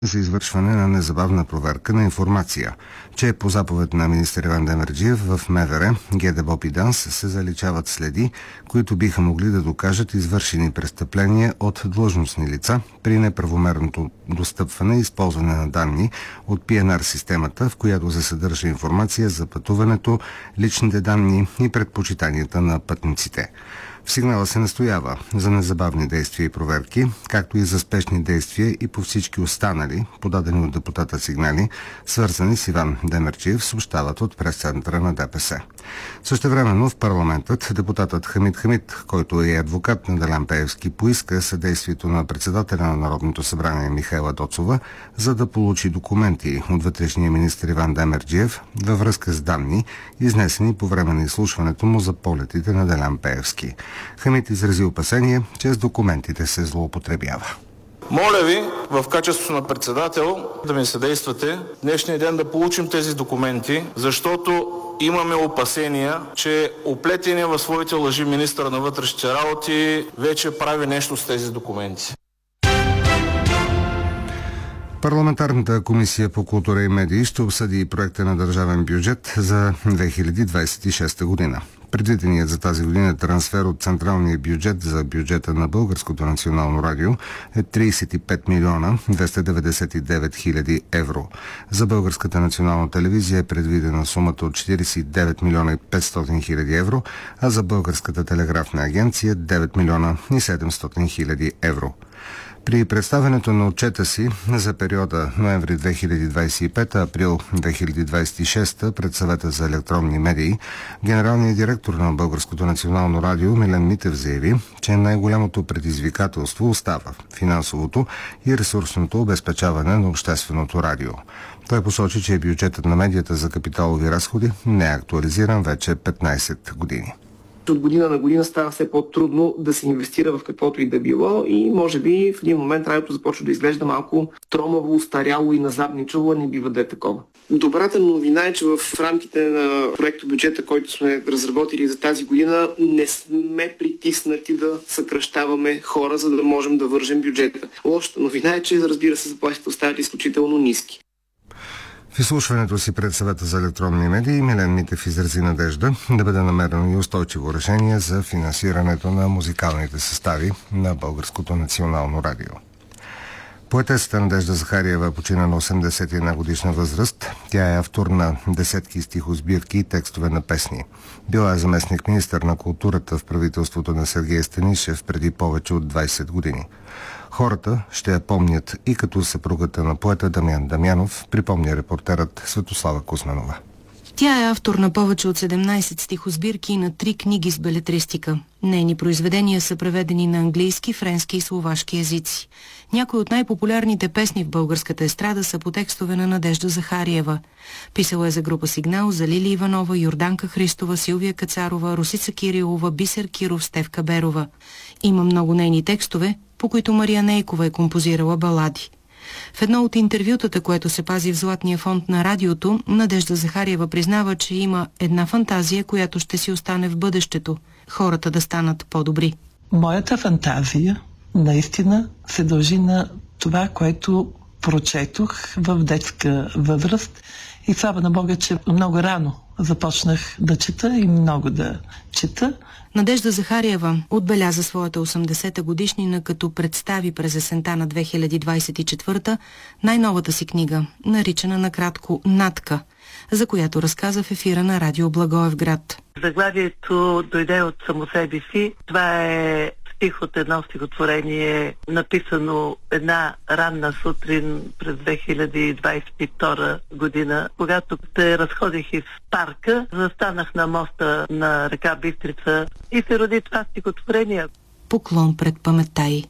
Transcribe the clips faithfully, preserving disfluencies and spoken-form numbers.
за извършване на незабавна проверка на информация, че по заповед на министър Иван Демерджиев в МВР, ГДБОП и ДАНС се заличават следи, които биха могли да докажат извършени престъпления от длъжностни лица при неправомерното достъпване и използване на данни от Пи Ен Ар системата, в която се съдържа информация за пътуването, личните данни и предпочитанията на пътниците. В сигнала се настоява за незабавни действия и проверки, както и за спешни действия и по всички останали, подадени от депутата сигнали, свързани с Иван Демерджиев, съобщават от прес-центъра на Де Пе Се. Същевременно в парламентът депутатът Хамид Хамид, който е адвокат на Делян Пеевски, поиска съдействието на председателя на Народното събрание Михаела Доцова, за да получи документи от вътрешния министър Иван Демерджиев във връзка с данни, изнесени по време на изслушването му за полетите на Делян Пеевски. Хамид изрази опасение, че с документите се злоупотребява. Моля ви, в качеството на председател, да ми съдействате днешния ден да получим тези документи, защото имаме опасения, че оплетения в своите лъжи министър на вътрешните работи вече прави нещо с тези документи. Парламентарната комисия по култура и медии ще обсъди проекта на държавен бюджет за две хиляди двадесет и шеста година. Предвиденият за тази година трансфер от централния бюджет за бюджета на Българското национално радио е тридесет и пет милиона двеста деветдесет и девет хиляди евро. За Българската национална телевизия е предвидена сумата от четиридесет и девет милиона и петстотин хиляди евро, а за Българската телеграфна агенция девет милиона и седемстотин хиляди евро. При представянето на отчета си за периода ноември две хиляди двадесет и пета – април две хиляди двадесет и шеста пред Съвета за електронни медии, генералният директор на Българското национално радио Милен Митев заяви, че най-голямото предизвикателство остава финансовото и ресурсното обезпечаване на общественото радио. Той посочи, че бюджетът на медията за капиталови разходи не е актуализиран вече петнадесет години. От година на година става все по-трудно да се инвестира в каквото и да било и може би в един момент радиото започва да изглежда малко тромаво, устаряло и назадничало, а не бива да е такова. Добрата новина е, че в рамките на проекто бюджета, който сме разработили за тази година, не сме притиснати да съкращаваме хора, за да можем да вържем бюджета. Лошата новина е, че разбира се заплатите остават изключително ниски. В изслушването си пред Съвета за електронни медии Милен Митев изрази надежда да бъде намерено и устойчиво решение за финансирането на музикалните състави на Българското национално радио. Поетесата Надежда Захариева почина на осемдесет и една годишна възраст. Тя е автор на десетки стихосбирки и текстове на песни. Била е заместник министър на културата в правителството на Сергей Станишев преди повече от двадесет години. Хората ще я помнят и като съпругата на поета Дамян Дамянов, припомня репортерът Светослава Кузманова. Тя е автор на повече от седемнадесет стихосбирки и на три книги с белетристика. Нейни произведения са преведени на английски, френски и словашки езици. Някои от най-популярните песни в българската естрада са по текстове на Надежда Захариева. Писала е за група Сигнал, за Лили Иванова, Йорданка Христова, Силвия Кацарова, Русица Кирилова, Бисер Киров, Стефка Берова. Има много нейни текстове, по които Мария Нейкова е композирала балади. В едно от интервютата, което се пази в Златния фонд на радиото, Надежда Захариева признава, че има една фантазия, която ще си остане в бъдещето – хората да станат по-добри. Моята фантазия наистина се дължи на това, което прочетох в детска възраст и слава на Бога, че много рано започнах да чета и много да чета. Надежда Захариева отбеляза своята осемдесета годишнина, като представи през есента на две хиляди двадесет и четвърта най-новата си книга, наричана накратко «Натка», за която разказа в ефира на радио Благоевград. Заглавието дойде от само себе си. Това е стих от едно стихотворение, написано една ранна сутрин през две хиляди двадесет и втора година, когато се разходих из парка, застанах на моста на река Бистрица и се роди това стихотворение. Поклон пред паметта й.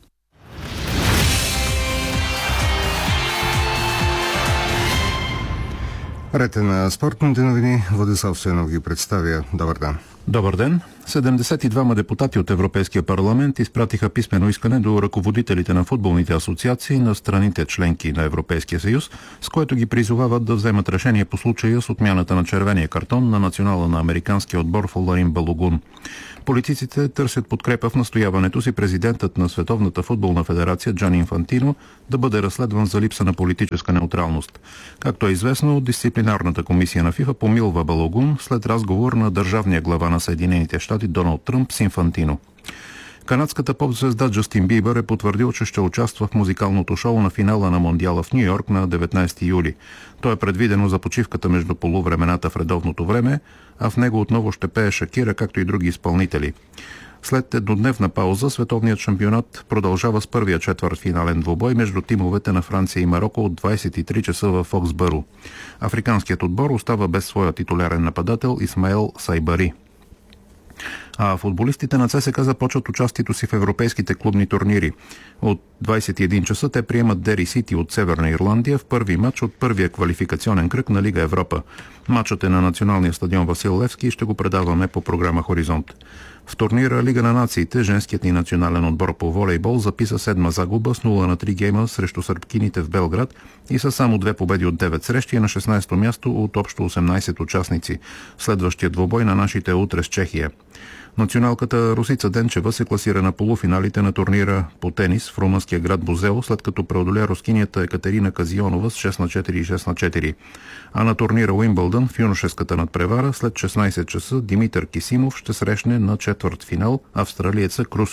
Ред е на спортните новини. Владислав Стоянов ги представя. Добър ден. Добър ден. седемдесет и двама депутати от Европейския парламент изпратиха писмено искане до ръководителите на футболните асоциации на страните членки на Европейския съюз, с което ги призовават да вземат решение по случая с отмяната на червения картон на национала на американския отбор Фоларин Балогун. Политиците търсят подкрепа в настояването си президентът на Световната футболна федерация Джани Инфантино да бъде разследван за липса на политическа неутралност. Както е известно, дисциплинарната комисия на ФИФА помилва Балогун след разговор на държавния глава на Съединените щати Доналд Тръмп с Инфантино. Канадската поп-звезда Джастин Бибър е потвърдил, че ще участва в музикалното шоу на финала на Мондиала в Ню Йорк на деветнайсети юли. То е предвидено за почивката между полувремената в редовното време, а в него отново ще пее Шакира, както и други изпълнители. След еднодневна пауза, световният шампионат продължава с първия четвъртфинален двубой между тимовете на Франция и Мароко от двайсет и три часа в Фоксбъро. Африканският отбор остава без своя титулярен нападател Исмаел Сайбари. А футболистите на ЦСКА започват участието си в европейските клубни турнири. От двайсет и един часа те приемат Дери Сити от Северна Ирландия в първи матч от първия квалификационен кръг на Лига Европа. Матчът е на националния стадион Васил Левски и ще го предаваме по програма Хоризонт. В турнира Лига на нациите женският ни национален отбор по волейбол записа седма загуба с нула на три гейма срещу сърбкините в Белград и са само две победи от девет срещи на шестнайсето място от общо осемнайсет участници. Следващият двубой на нашите утре с Чехия. Националката Русица Денчева се класира на полуфиналите на турнира по тенис в румънския град Бузел, след като преодоля рускинята Екатерина Казионова с шест на четири и шест на четири. А на турнира Уимбълдън в юношеската надпревара след шестнайсет часа Димитър Кисимов ще срещне на четвъртфинал австралиеца Крус